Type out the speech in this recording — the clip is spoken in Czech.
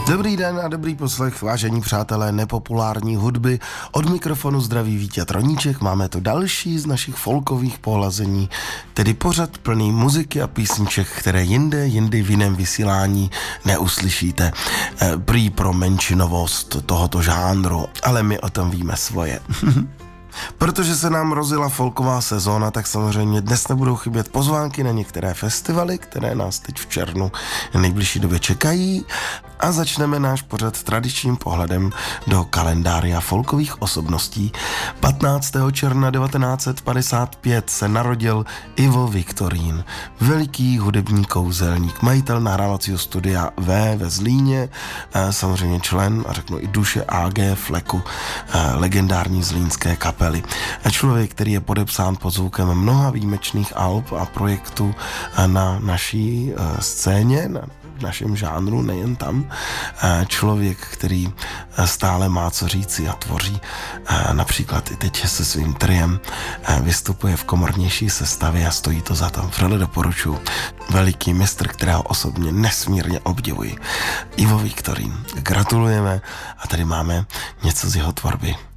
Dobrý den a dobrý poslech, vážení přátelé nepopulární hudby. Od mikrofonu zdraví Vítěz Roníček, máme to další z našich folkových pohlazení, tedy pořad plný muziky a písniček, které jindy v jiném vysílání neuslyšíte. Prý pro menšinovost tohoto žánru, ale my o tom víme svoje. Protože se nám rozjela folková sezóna, tak samozřejmě dnes nebudou chybět pozvánky na některé festivaly, které nás teď v červnu v nejbližší době čekají. A začneme náš pořad tradičním pohledem do kalendária folkových osobností. 15. června 1955 se narodil Ivo Viktorín, veliký hudební kouzelník, majitel nahrávacího studia ve Zlíně, samozřejmě člen, a řeknu i duše AG Fleku, legendární zlínské kapely. Člověk, který je podepsán pod zvukem mnoha výjimečných alb a projektů na naší scéně, v našem žánru, nejen tam. Člověk, který stále má co říci a tvoří. Například i teď se svým triem vystupuje v komornější sestavě a stojí to za to. Vřele doporučuji. Veliký mistr, kterého osobně nesmírně obdivuji. Ivo Viktorín. Gratulujeme a tady máme něco z jeho tvorby.